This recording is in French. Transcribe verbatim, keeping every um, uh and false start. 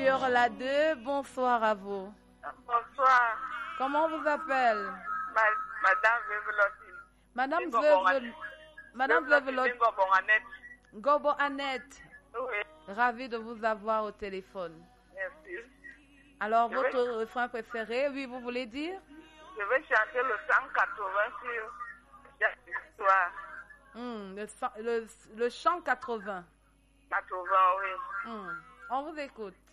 sur la deux. Bonsoir à vous. Bonsoir. Comment on vous appelle? Ma, Madame Vevelotine. Madame Bingo Vevelotine. Madame Vevelotine. Vevelotine. Bingo bon Annette. Gobo Annette. Oui, Ravi de vous avoir au téléphone. merci. Alors, Je votre vais- refrain préféré, oui, vous voulez dire? Je vais chanter le cent quatre-vingts sur l'histoire. Hmm, le, cent- le, le chant quatre-vingts. quatre-vingts, oui. Hmm, on vous écoute.